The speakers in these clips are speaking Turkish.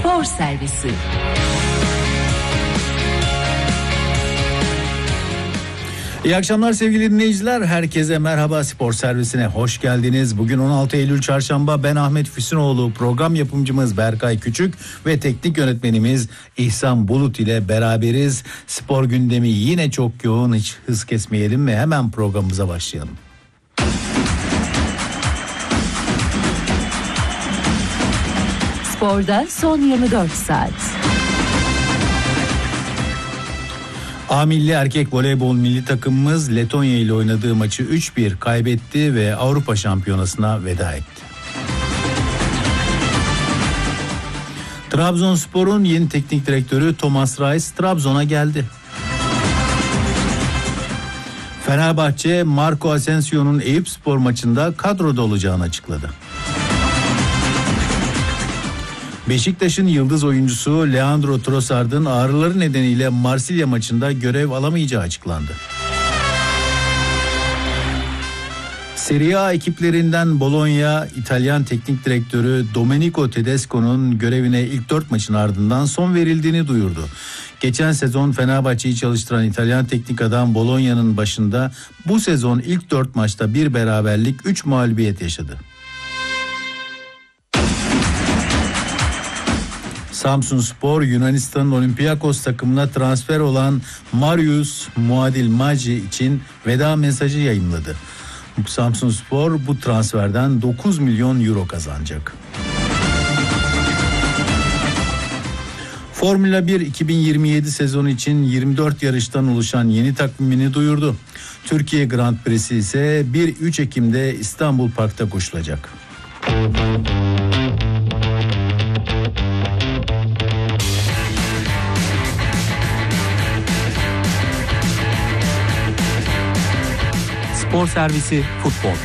Spor Servisi. İyi akşamlar sevgili dinleyiciler. Herkese merhaba, Spor Servisine hoş geldiniz. Bugün 16 Eylül Çarşamba. Ben Ahmet Füsunoğlu, program yapımcımız Berkay Küçük ve teknik yönetmenimiz İhsan Bulut ile beraberiz. Spor gündemi yine çok yoğun, hiç hız kesmeyelim ve hemen programımıza başlayalım. Sporda son 24 saat. A milli erkek voleybol milli takımımız Letonya ile oynadığı maçı 3-1 kaybetti ve Avrupa Şampiyonası'na veda etti. Trabzonspor'un yeni teknik direktörü Thomas Reis Trabzon'a geldi. Fenerbahçe Marco Asensio'nun Eyüpspor maçında kadroda olacağını açıkladı. Beşiktaş'ın yıldız oyuncusu Leandro Trossard'ın ağrıları nedeniyle Marsilya maçında görev alamayacağı açıklandı. Serie A ekiplerinden Bologna, İtalyan teknik direktörü Domenico Tedesco'nun görevine ilk 4 maçın ardından son verildiğini duyurdu. Geçen sezon Fenerbahçe'yi çalıştıran İtalyan teknik adam Bologna'nın başında bu sezon ilk 4 maçta bir beraberlik 3 mağlubiyet yaşadı. Samsunspor Yunanistan'ın Olympiakos takımına transfer olan Marius Muadilmaci için veda mesajı yayınladı. Samsunspor bu transferden 9 milyon euro kazanacak. Formula 1 2027 sezonu için 24 yarıştan oluşan yeni takvimini duyurdu. Türkiye Grand Prix'si ise 1-3 Ekim'de İstanbul Park'ta koşulacak. Spor Servisi Futbol.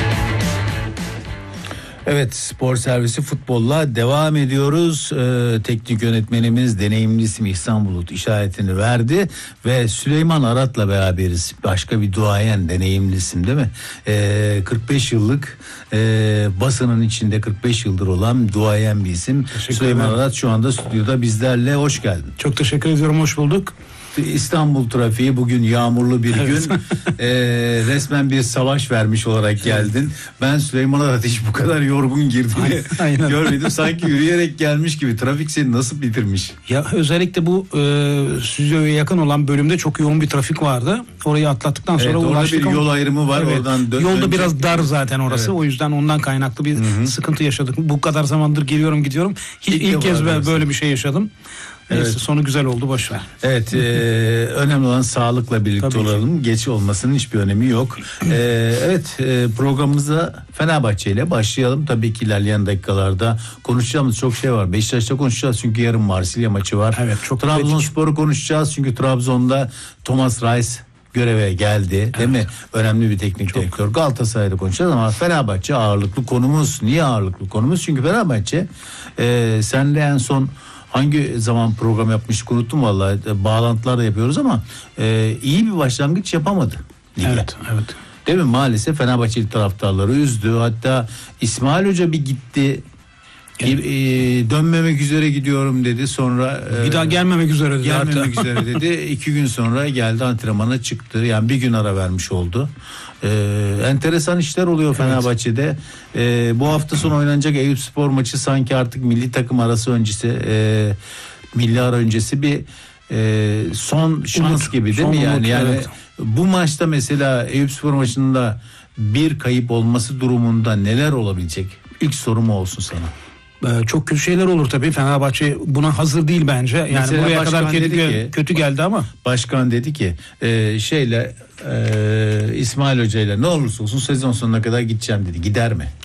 Evet, Spor Servisi Futbol'la devam ediyoruz. Teknik yönetmenimiz, deneyimli isim İhsan Bulut işaretini verdi ve Süleyman Arat'la beraberiz. Başka bir duayen, deneyimli isim değil mi? 45 yıllık basının içinde 45 yıldır olan duayen bir isim. Süleyman Arat şu anda stüdyoda bizlerle. Hoş geldin. Çok teşekkür ediyorum, hoş bulduk. İstanbul trafiği bugün yağmurlu bir gün. Resmen bir savaş vermiş olarak geldin. Ben Süleyman Arat hiç bu kadar yorgun girdiğini görmedim. Sanki yürüyerek gelmiş gibi. Trafik seni nasıl bitirmiş? Ya özellikle bu stüdyoya yakın olan bölümde çok yoğun bir trafik vardı. Orayı atlattıktan sonra ulaştık. Orada bir yol ayrımı var. Evet, oradan yolda biraz dar zaten orası. Evet. O yüzden ondan kaynaklı bir sıkıntı yaşadık. Bu kadar zamandır geliyorum gidiyorum. İlk kez böyle bir şey yaşadım. Neyse, evet. Sonu güzel oldu, boş ver. Evet, önemli olan sağlıkla birlikte tabii olalım. Ki. Geç olmasının hiçbir önemi yok. Programımıza Fenerbahçe ile başlayalım. Tabii ki ilerleyen dakikalarda konuşacağımız çok şey var. Beşiktaş'ta konuşacağız çünkü yarın Marsilya maçı var. Evet, çok Trabzonspor'u konuşacağız çünkü Trabzon'da Thomas Reis göreve geldi, değil mi? Önemli bir teknik direktör. Galatasaray'da konuşacağız ama Fenerbahçe ağırlıklı konumuz. Niye ağırlıklı konumuz? Çünkü Fenerbahçe senle en son hangi zaman program yapmıştık unuttum vallahi, bağlantılar da yapıyoruz ama iyi bir başlangıç yapamadı. Evet. Değil mi? Maalesef Fenerbahçeli taraftarları üzdü. Hatta İsmail Hoca bir gitti. Dönmemek üzere gidiyorum dedi. Sonra bir daha gelmemek üzere dedi. Gelmemek üzere dedi. 2 gün sonra geldi, antrenmana çıktı. Yani bir gün ara vermiş oldu. Enteresan işler oluyor Fenerbahçe'de. Bu hafta sonu oynanacak Eyüpspor maçı sanki artık milli takım arası öncesi, milli ara öncesi bir son şans gibi değil mi? Yani evet. Bu maçta mesela Eyüpspor maçında bir kayıp olması durumunda neler olabilecek? İlk sorum olsun sana. Çok kötü şeyler olur tabii. Fenerbahçe buna hazır değil bence. Yani mesela buraya kadar kötü geldi ama. Başkan dedi ki İsmail Hoca ile ne olursa olsun sezon sonuna kadar gideceğim dedi. Gider mi?